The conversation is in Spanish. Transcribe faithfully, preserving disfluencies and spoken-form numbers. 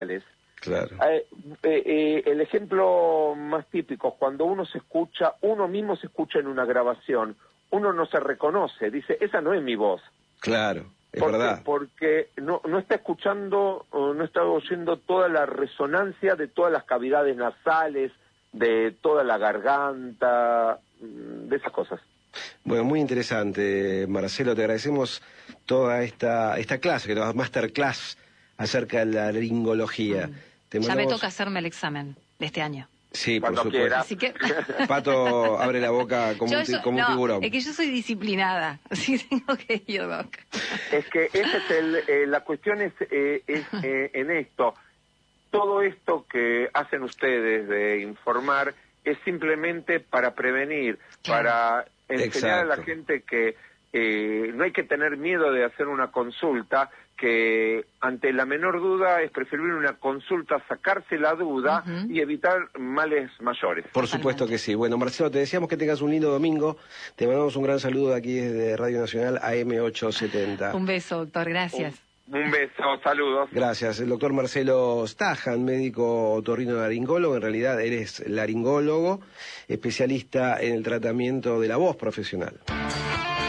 Claro. Eh, eh, eh, el ejemplo más típico es cuando uno se escucha, uno mismo se escucha en una grabación, uno no se reconoce, dice, esa no es mi voz. Claro, es ¿Por qué? verdad. Porque no, no está escuchando, no está oyendo toda la resonancia de todas las cavidades nasales, de toda la garganta, de esas cosas. Bueno, muy interesante, Marcelo, te agradecemos toda esta esta clase, que nos masterclass acerca de la laringología. Mm. Te Ya mandamos... me toca hacerme el examen de este año. Sí, Cuando por supuesto. quiera. Así que... Pato abre la boca como, Yo, un, ti- yo- como no, un tiburón. es que yo soy disciplinada, así tengo que ir, Doc. Es que ese es el, eh, la cuestión es, eh, es eh, en esto. Todo esto que hacen ustedes de informar es simplemente para prevenir, Claro. para enseñar a la Exacto. gente que eh, no hay que tener miedo de hacer una consulta, que ante la menor duda es preferible una consulta, sacarse la duda Uh-huh. y evitar males mayores. Por Totalmente. supuesto que sí. Bueno, Marcelo, te deseamos que tengas un lindo domingo. Te mandamos un gran saludo de aquí desde Radio Nacional A M ochocientos setenta. Un beso, doctor, gracias. Un, un beso, saludos. Gracias. El doctor Marcelo Stajan, médico otorrinolaringólogo. En realidad eres laringólogo, especialista en el tratamiento de la voz profesional.